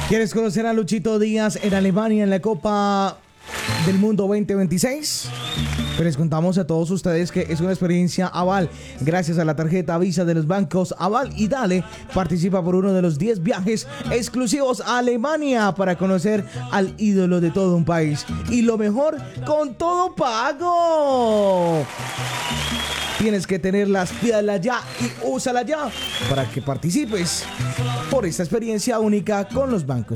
¿Quieres conocer a Luchito Díaz en Alemania en la Copa del Mundo 2026? Pues les contamos a todos ustedes que es una experiencia Aval. Gracias a la tarjeta Visa de los bancos Aval y Dale, participa por uno de los 10 viajes exclusivos a Alemania para conocer al ídolo de todo un país. Y lo mejor, con todo pago. Tienes que tenerlas, pídala ya y úsala ya para que participes por esta experiencia única con los bancos